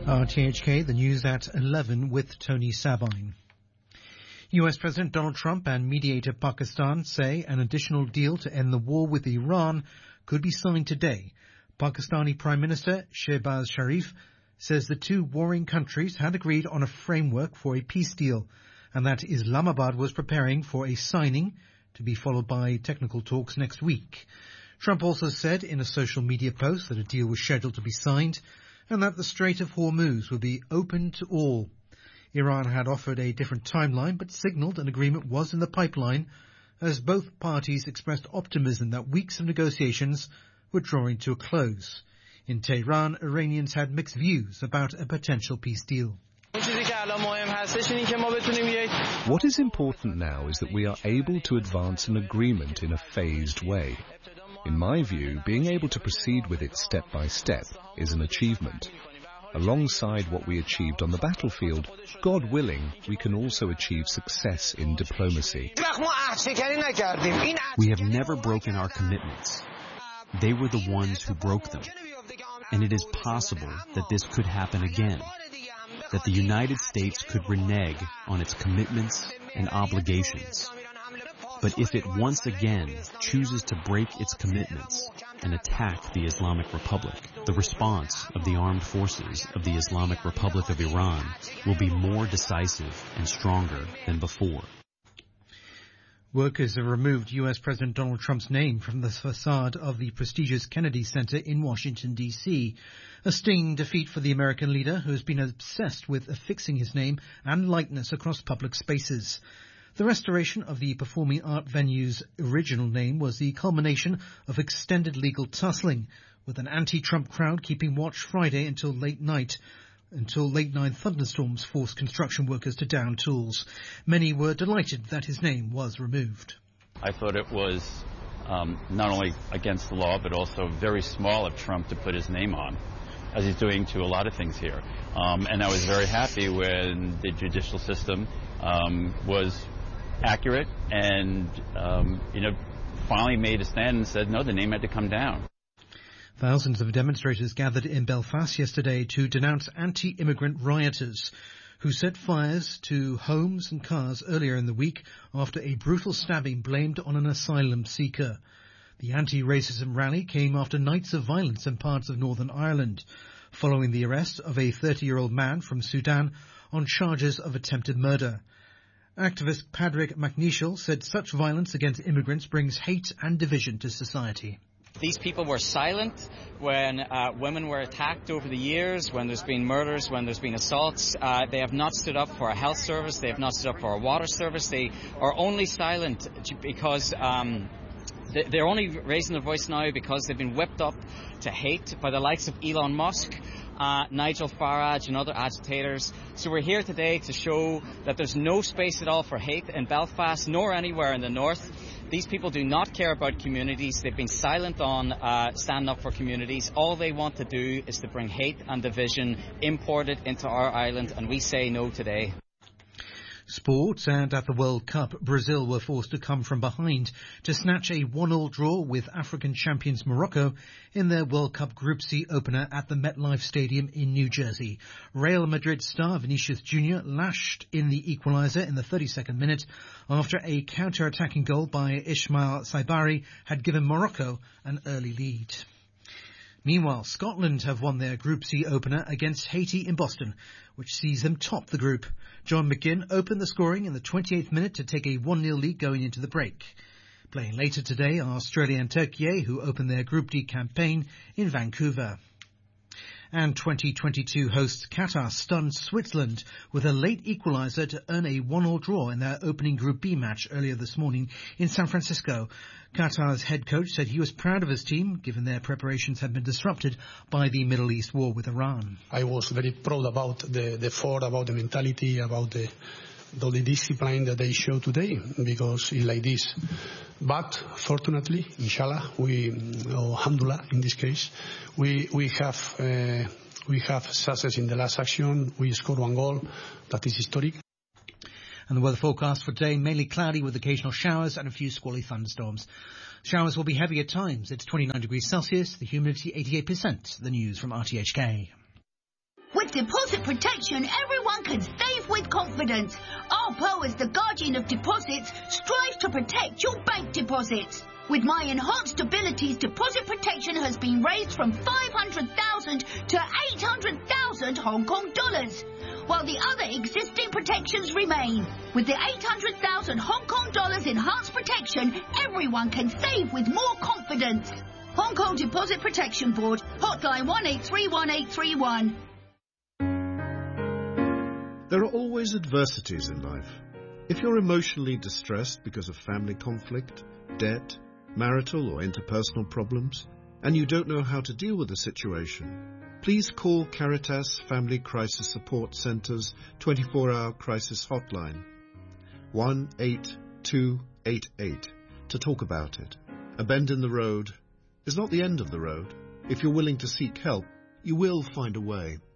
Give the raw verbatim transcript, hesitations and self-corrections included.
R T H K, the news at eleven with Tony Sabine. U S President Donald Trump and mediator Pakistan say an additional deal to end the war with Iran could be signed today. Pakistani Prime Minister Shehbaz Sharif says the two warring countries had agreed on a framework for a peace deal and that Islamabad was preparing for a signing to be followed by technical talks next week. Trump also said in a social media post that a deal was scheduled to be signed and that the Strait of Hormuz would be open to all. Iran had offered a different timeline but signalled an agreement was in the pipeline as both parties expressed optimism that weeks of negotiations were drawing to a close. In Tehran, Iranians had mixed views about a potential peace deal. What is important now is that we are able to advance an agreement in a phased way. In my view, being able to proceed with it step by step is an achievement. Alongside what we achieved on the battlefield, God willing, we can also achieve success in diplomacy. We have never broken our commitments. They were the ones who broke them. And it is possible that this could happen again, that the United States could renege on its commitments and obligations. But if it once again chooses to break its commitments and attack the Islamic Republic, the response of the armed forces of the Islamic Republic of Iran will be more decisive and stronger than before. Workers have removed U S President Donald Trump's name from the facade of the prestigious Kennedy Center in Washington, D C, a stinging defeat for the American leader who has been obsessed with affixing his name and likeness across public spaces. The restoration of the performing art venue's original name was the culmination of extended legal tussling, with an anti-Trump crowd keeping watch Friday until late night, until late-night thunderstorms forced construction workers to down tools. Many were delighted that his name was removed. I thought it was um, not only against the law, but also very small of Trump to put his name on, as he's doing to a lot of things here. Um, and I was very happy when the judicial system um, was accurate and, um, you know, finally made a stand and said, no, the name had to come down. Thousands of demonstrators gathered in Belfast yesterday to denounce anti-immigrant rioters who set fires to homes and cars earlier in the week after a brutal stabbing blamed on an asylum seeker. The anti-racism rally came after nights of violence in parts of Northern Ireland, following the arrest of a thirty-year-old man from Sudan on charges of attempted murder. Activist Padraig MacNeill said such violence against immigrants brings hate and division to society. These people were silent when uh, women were attacked over the years, when there's been murders, when there's been assaults. Uh, they have not stood up for a health service. They have not stood up for a water service. They are only silent because um, they're only raising their voice now because they've been whipped up to hate by the likes of Elon Musk, Uh, Nigel Farage and other agitators. So we're here today to show that there's no space at all for hate in Belfast nor anywhere in the north. These people do not care about communities. They've been silent on uh, standing up for communities. All they want to do is to bring hate and division imported into our island, and we say no today. Sports, and at the World Cup, Brazil were forced to come from behind to snatch a one-all draw with African champions Morocco in their World Cup Group C opener at the MetLife Stadium in New Jersey. Real Madrid star Vinicius Junior lashed in the equaliser in the thirty-second minute after a counter-attacking goal by Ismail Saibari had given Morocco an early lead. Meanwhile, Scotland have won their Group C opener against Haiti in Boston, which sees them top the group. John McGinn opened the scoring in the twenty-eighth minute to take a one nil lead going into the break. Playing later today are Australia and Turkey, who opened their Group D campaign in Vancouver. And twenty twenty-two hosts Qatar stunned Switzerland with a late equaliser to earn a one-all draw in their opening Group B match earlier this morning in San Francisco. Qatar's head coach said he was proud of his team, given their preparations had been disrupted by the Middle East war with Iran. I was very proud about the, the effort, about the mentality, about the, the discipline that they show today, because it's like this. But fortunately, inshallah, we, or alhamdulillah in this case, we we have uh, we have success in the last action. We scored one goal, that is historic. And the weather forecast for today, mainly cloudy with occasional showers and a few squally thunderstorms. Showers will be heavy at times. It's twenty-nine degrees Celsius, the humidity eighty-eight percent. The news from R T H K. With With deposit protection, everyone can save with confidence. ARPO, as the guardian of deposits, strives to protect your bank deposits. With my enhanced abilities, deposit protection has been raised from five hundred thousand to eight hundred thousand Hong Kong dollars, while the other existing protections remain. With the eight hundred thousand Hong Kong dollars enhanced protection, everyone can save with more confidence. Hong Kong Deposit Protection Board, hotline one eight three one eight three one. There are always adversities in life. If you're emotionally distressed because of family conflict, debt, marital or interpersonal problems, and you don't know how to deal with the situation, please call Caritas Family Crisis Support Centre's twenty-four hour crisis hotline, one eight two eight eight, to talk about it. A bend in the road is not the end of the road. If you're willing to seek help, you will find a way.